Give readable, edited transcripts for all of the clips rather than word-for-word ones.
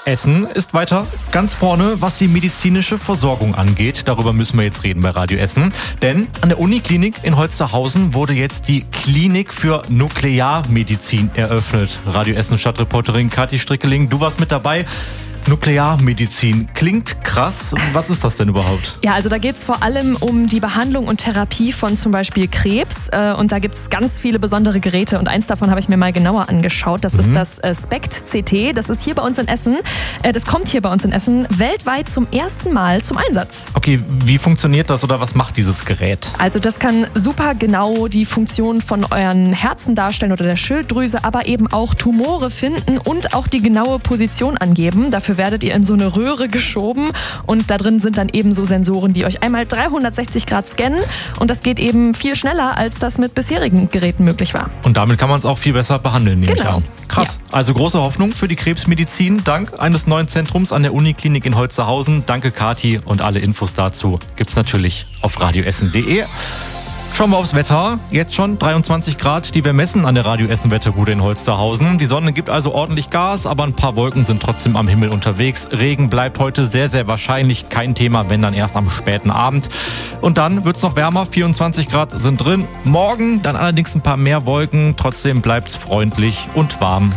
Essen ist weiter ganz vorne, was die medizinische Versorgung angeht. Darüber müssen wir jetzt reden bei Radio Essen. Denn an der Uniklinik in Holsterhausen wurde jetzt die Klinik für Nuklearmedizin eröffnet. Radio Essen Stadtreporterin Kathi Strickeling, du warst mit dabei. Nuklearmedizin klingt krass. Was ist das denn überhaupt? Ja, also da geht es vor allem um die Behandlung und Therapie von zum Beispiel Krebs. Und da gibt es ganz viele besondere Geräte. Und eins davon habe ich mir mal genauer angeschaut. Das ist das SPECT-CT. Das ist hier bei uns in Essen. Das kommt hier bei uns in Essen weltweit zum ersten Mal zum Einsatz. Okay, wie funktioniert das oder was macht dieses Gerät? Also das kann super genau die Funktion von euren Herzen darstellen oder der Schilddrüse, aber eben auch Tumore finden und auch die genaue Position angeben. Dafür werdet ihr in so eine Röhre geschoben und da drin sind dann eben so Sensoren, die euch einmal 360 Grad scannen und das geht eben viel schneller, als das mit bisherigen Geräten möglich war. Und damit kann man es auch viel besser behandeln, nehme ich an. Krass. Ja. Also große Hoffnung für die Krebsmedizin dank eines neuen Zentrums an der Uniklinik in Holsterhausen. Danke Kathi und alle Infos dazu gibt's natürlich auf radioessen.de. Schauen wir aufs Wetter. Jetzt schon 23 Grad, die wir messen an der Radio Essen Wetterbude in Holsterhausen. Die Sonne gibt also ordentlich Gas, aber ein paar Wolken sind trotzdem am Himmel unterwegs. Regen bleibt heute sehr, sehr wahrscheinlich. Kein Thema, wenn dann erst am späten Abend. Und dann wird's noch wärmer. 24 Grad sind drin. Morgen dann allerdings ein paar mehr Wolken. Trotzdem bleibt's freundlich und warm.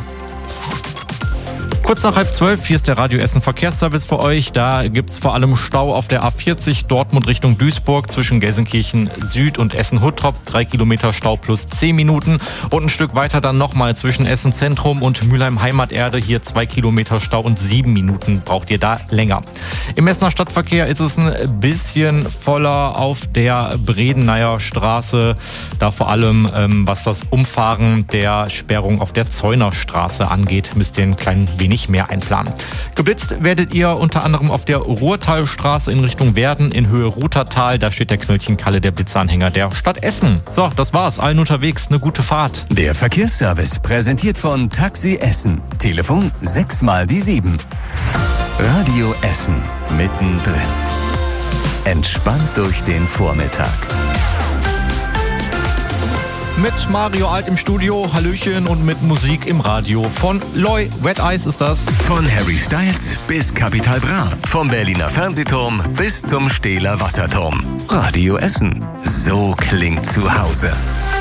Kurz nach 11:30, hier ist der Radio Essen Verkehrsservice für euch. Da gibt's vor allem Stau auf der A40 Dortmund Richtung Duisburg zwischen Gelsenkirchen Süd und Essen-Huttrop. 3 Kilometer Stau plus 10 Minuten. Und ein Stück weiter dann nochmal zwischen Essen Zentrum und Mülheim Heimaterde. Hier 2 Kilometer Stau und 7 Minuten braucht ihr da länger. Im Essener Stadtverkehr ist es ein bisschen voller auf der Bredeneyer Straße. Da vor allem, was das Umfahren der Sperrung auf der Zeunerstraße angeht, müsst ihr ein klein wenig mehr einplanen. Geblitzt werdet ihr unter anderem auf der Ruhrtalstraße in Richtung Werden in Höhe Ruthertal. Da steht der Knöllchenkalle, der Blitzanhänger der Stadt Essen. So, das war's. Allen unterwegs eine gute Fahrt. Der Verkehrsservice präsentiert von Taxi Essen. Telefon 6 mal die 7. Radio Essen mittendrin. Entspannt durch den Vormittag. Mit Mario Alt im Studio, Hallöchen und mit Musik im Radio. Von Loy, Wet Eyes ist das. Von Harry Styles bis Capital Bra. Vom Berliner Fernsehturm bis zum Stehler Wasserturm. Radio Essen. So klingt zu Hause.